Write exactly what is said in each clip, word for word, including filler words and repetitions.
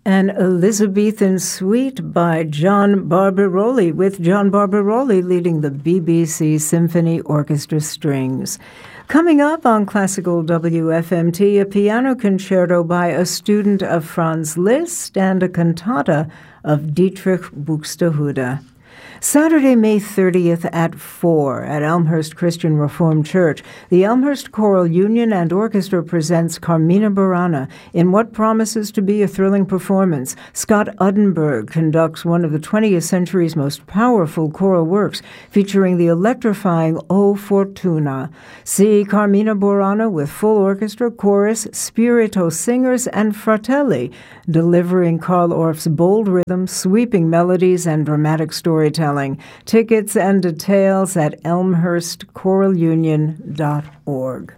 An Elizabethan Suite by John Barbirolli, with John Barbirolli leading the B B C Symphony Orchestra Strings. Coming up on Classical W F M T, a piano concerto by a student of Franz Liszt and a cantata of Dietrich Buxtehude. Saturday, May thirtieth at four at Elmhurst Christian Reformed Church, the Elmhurst Choral Union and Orchestra presents Carmina Burana in what promises to be a thrilling performance. Scott Uddenberg conducts one of the twentieth century's most powerful choral works, featuring the electrifying O Fortuna. See Carmina Burana with full orchestra, chorus, spirito singers, and fratelli, delivering Carl Orff's bold rhythm, sweeping melodies, and dramatic storytelling. Tickets and details at elmhurst choral union dot org.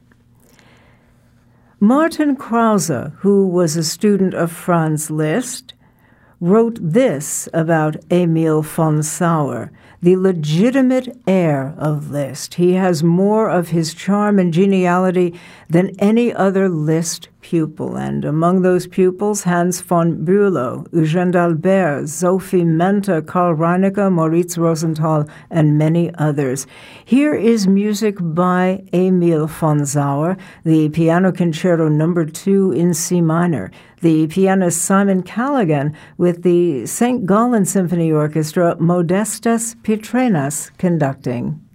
Martin Krause, who was a student of Franz Liszt, wrote this about Emil von Sauer, the legitimate heir of Liszt. He has more of his charm and geniality than any other Liszt pupil, and among those pupils, Hans von Bülow, Eugène d'Albert, Sophie Mente, Karl Reinecke, Moritz Rosenthal, and many others. Here is music by Emil von Sauer, the Piano Concerto Number two in C minor. The pianist Simon Callaghan with the Saint Gallen Symphony Orchestra, Modestas Pitrenas conducting.